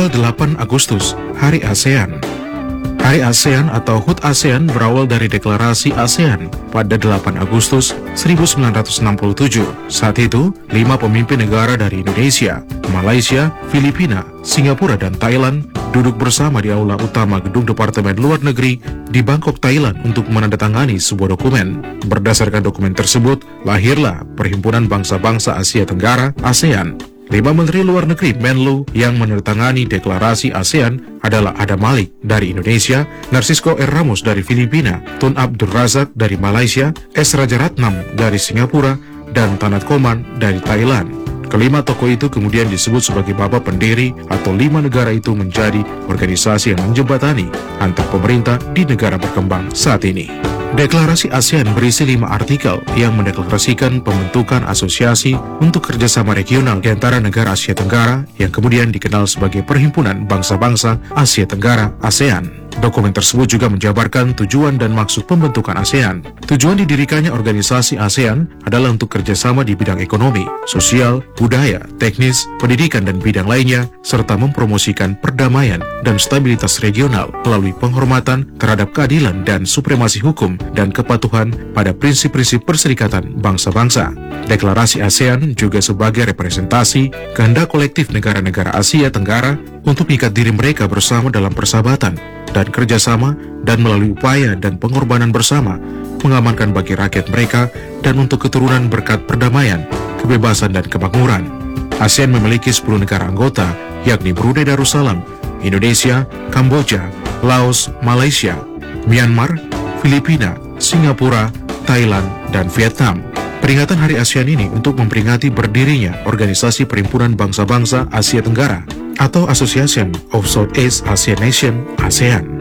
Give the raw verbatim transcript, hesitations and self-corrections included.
Tanggal delapan Agustus, Hari ASEAN. Hari ASEAN atau H U T ASEAN berawal dari Deklarasi ASEAN pada delapan Agustus seribu sembilan ratus enam puluh tujuh. Saat itu, lima pemimpin negara dari Indonesia, Malaysia, Filipina, Singapura, dan Thailand duduk bersama di aula utama Gedung Departemen Luar Negeri di Bangkok, Thailand untuk menandatangani sebuah dokumen. Berdasarkan dokumen tersebut, lahirlah Perhimpunan Bangsa-Bangsa Asia Tenggara (ASEAN). Lima Menteri Luar Negeri Menlu yang menandatangani Deklarasi ASEAN adalah Adam Malik dari Indonesia, Narcisco R. Ramos dari Filipina, Tun Abdul Razak dari Malaysia, S. Rajaratnam dari Singapura, dan Tanat Koman dari Thailand. Kelima tokoh itu kemudian disebut sebagai bapak pendiri atau lima negara itu menjadi organisasi yang menjembatani antar pemerintah di negara berkembang saat ini. Deklarasi ASEAN berisi lima artikel yang mendeklarasikan pembentukan asosiasi untuk kerjasama regional di antara negara Asia Tenggara yang kemudian dikenal sebagai Perhimpunan Bangsa-Bangsa Asia Tenggara (ASEAN). Dokumen tersebut juga menjabarkan tujuan dan maksud pembentukan ASEAN. Tujuan didirikannya organisasi ASEAN adalah untuk kerjasama di bidang ekonomi, sosial, budaya, teknis, pendidikan, dan bidang lainnya, serta mempromosikan perdamaian dan stabilitas regional melalui penghormatan terhadap keadilan dan supremasi hukum dan kepatuhan pada prinsip-prinsip perserikatan bangsa-bangsa. Deklarasi ASEAN juga sebagai representasi kehendak kolektif negara-negara Asia Tenggara untuk mengikat diri mereka bersama dalam persahabatan dan kerjasama, dan melalui upaya dan pengorbanan bersama mengamankan bagi rakyat mereka dan untuk keturunan berkat perdamaian, kebebasan, dan kemakmuran. ASEAN memiliki sepuluh negara anggota, yakni Brunei Darussalam, Indonesia, Kamboja, Laos, Malaysia, Myanmar, Filipina, Singapura, Thailand, dan Vietnam. Peringatan Hari ASEAN ini untuk memperingati berdirinya Organisasi Perhimpunan Bangsa-Bangsa Asia Tenggara atau Association of Southeast Asian Nations (ASEAN).